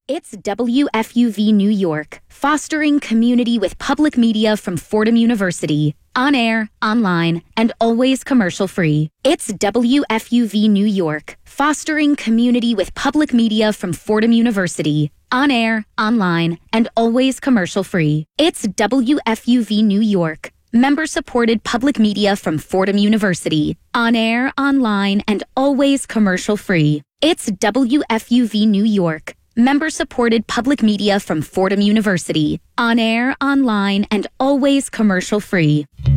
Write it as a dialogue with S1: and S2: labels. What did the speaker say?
S1: It's WFUV New York, fostering community with public media from Fordham University. On air, online, and always commercial-free. It's WFUV New York, fostering community with public media from Fordham University. On air, online, and always commercial-free. It's WFUV New York, member-supported public media from Fordham University. On air, online, and always commercial-free. It's WFUV New York, member-supported public media from Fordham University. On air, online, and always commercial-free.